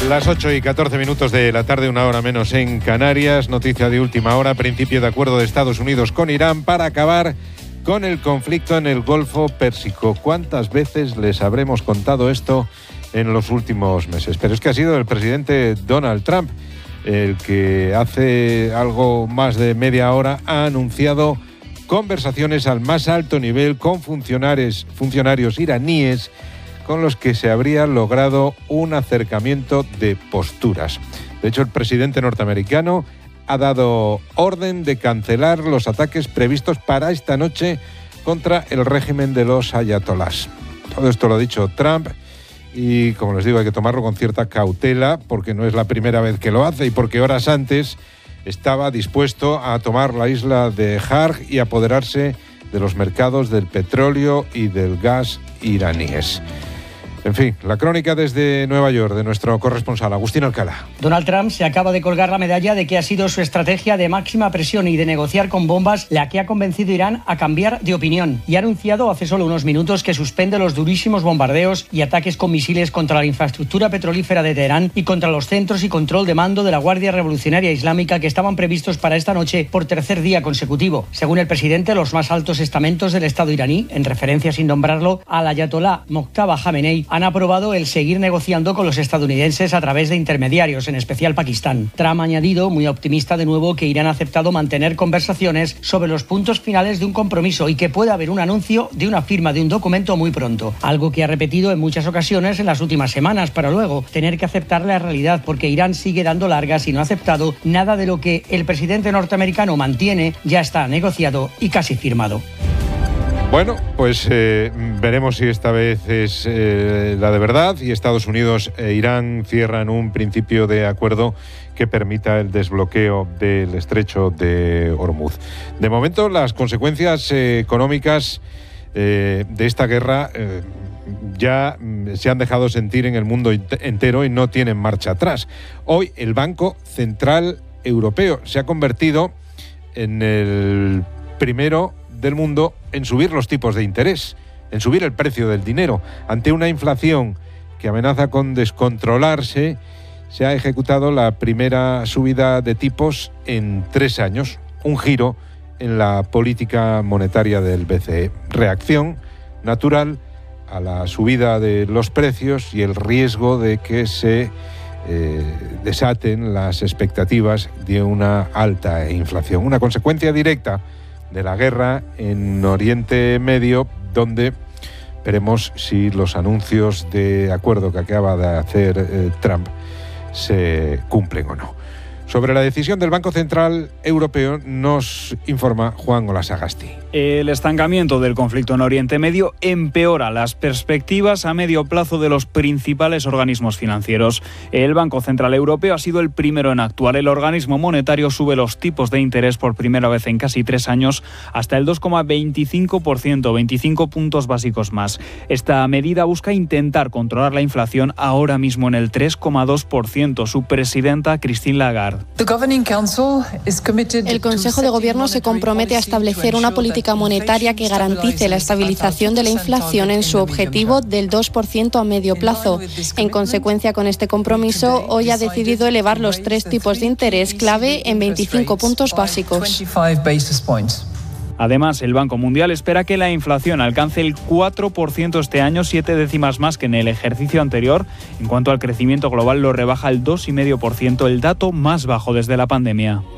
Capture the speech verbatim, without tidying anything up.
Las ocho y catorce minutos de la tarde, una hora menos en Canarias. Noticia de última hora, principio de acuerdo de Estados Unidos con Irán para acabar con el conflicto en el Golfo Pérsico. ¿Cuántas veces les habremos contado esto en los últimos meses? Pero es que ha sido el presidente Donald Trump el que hace algo más de media hora ha anunciado conversaciones al más alto nivel con funcionarios, funcionarios iraníes con los que se habría logrado un acercamiento de posturas. De hecho, el presidente norteamericano ha dado orden de cancelar los ataques previstos para esta noche contra el régimen de los ayatolás. Todo esto lo ha dicho Trump y, como les digo, hay que tomarlo con cierta cautela porque no es la primera vez que lo hace y porque horas antes estaba dispuesto a tomar la isla de Harg y apoderarse de los mercados del petróleo y del gas iraníes. En fin, la crónica desde Nueva York de nuestro corresponsal Agustín Alcalá. Donald Trump se acaba de colgar la medalla de que ha sido su estrategia de máxima presión y de negociar con bombas la que ha convencido a Irán a cambiar de opinión. Y ha anunciado hace solo unos minutos que suspende los durísimos bombardeos y ataques con misiles contra la infraestructura petrolífera de Teherán y contra los centros y control de mando de la Guardia Revolucionaria Islámica que estaban previstos para esta noche por tercer día consecutivo. Según el presidente, los más altos estamentos del Estado iraní, en referencia sin nombrarlo al ayatolá Mojtaba Jamenei, han aprobado el seguir negociando con los estadounidenses a través de intermediarios, en especial Pakistán. Trump ha añadido, muy optimista de nuevo, que Irán ha aceptado mantener conversaciones sobre los puntos finales de un compromiso y que puede haber un anuncio de una firma de un documento muy pronto. Algo que ha repetido en muchas ocasiones en las últimas semanas, para luego tener que aceptar la realidad porque Irán sigue dando largas y no ha aceptado nada de lo que el presidente norteamericano mantiene, ya está negociado y casi firmado. Bueno, pues eh, veremos si esta vez es eh, la de verdad y Estados Unidos e Irán cierran un principio de acuerdo que permita el desbloqueo del estrecho de Hormuz. De momento, las consecuencias eh, económicas eh, de esta guerra eh, ya se han dejado sentir en el mundo entero y no tienen marcha atrás. Hoy el Banco Central Europeo se ha convertido en el primero del mundo en subir los tipos de interés, en subir el precio del dinero. Ante una inflación que amenaza con descontrolarse, se ha ejecutado la primera subida de tipos en tres años, un giro en la política monetaria del B C E. Reacción natural a la subida de los precios y el riesgo de que se eh, desaten las expectativas de una alta inflación. Una consecuencia directa de la guerra en Oriente Medio, donde veremos si los anuncios de acuerdo que acaba de hacer eh, Trump se cumplen o no. Sobre la decisión del Banco Central Europeo nos informa Juan Golasagasti. El estancamiento del conflicto en Oriente Medio empeora las perspectivas a medio plazo de los principales organismos financieros. El Banco Central Europeo ha sido el primero en actuar. El organismo monetario sube los tipos de interés por primera vez en casi tres años hasta el dos coma veinticinco por ciento, veinticinco puntos básicos más. Esta medida busca intentar controlar la inflación ahora mismo en el tres coma dos por ciento. Su presidenta, Christine Lagarde. El Consejo de Gobierno se compromete a establecer una política monetaria que garantice la estabilización de la inflación en su objetivo del dos por ciento a medio plazo. En consecuencia con este compromiso, hoy ha decidido elevar los tres tipos de interés clave en veinticinco puntos básicos. Además, el Banco Mundial espera que la inflación alcance el cuatro por ciento este año, siete décimas más que en el ejercicio anterior. En cuanto al crecimiento global, lo rebaja al dos coma cinco por ciento, el dato más bajo desde la pandemia.